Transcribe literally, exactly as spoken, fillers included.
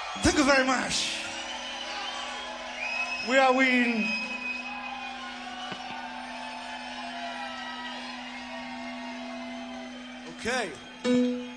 Thank you very much. We are winning. Okay.